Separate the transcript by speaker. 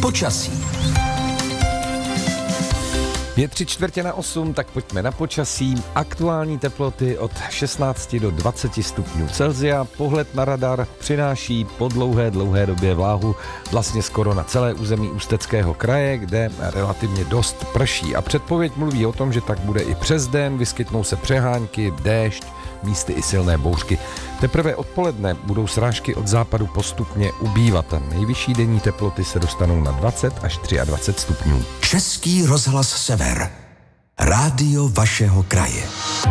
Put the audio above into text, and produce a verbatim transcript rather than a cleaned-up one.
Speaker 1: Počasí.
Speaker 2: Je tři čtvrtě na osm, tak pojďme na počasí. Aktuální teploty od šestnáct do dvaceti stupňů Celsia. Pohled na radar přináší po dlouhé, dlouhé době vláhu vlastně skoro na celé území Ústeckého kraje, kde relativně dost prší. A předpověď mluví o tom, že tak bude i přes den, vyskytnou se přehánky, déšť, místy i silné bouřky. Teprve odpoledne budou srážky od západu postupně ubývat a nejvyšší denní teploty se dostanou na dvacet až dvacet tři stupňů.
Speaker 1: Český rozhlas Sever. Rádio vašeho kraje.